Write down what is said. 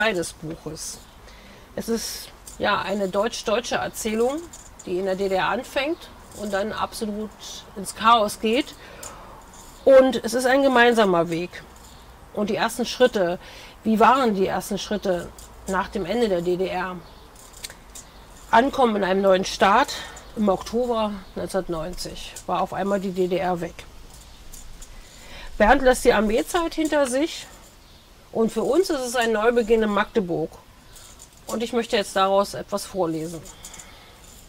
des Buches. Es ist ja eine deutsch-deutsche Erzählung, die in der DDR anfängt und dann absolut ins Chaos geht. Und es ist ein gemeinsamer Weg. Und die ersten Schritte, wie waren die ersten Schritte nach dem Ende der DDR? Ankommen in einem neuen Staat im Oktober 1990 war auf einmal die DDR weg. Bernd lässt die Armeezeit hinter sich und für uns ist es ein Neubeginn in Magdeburg. Und ich möchte jetzt daraus etwas vorlesen.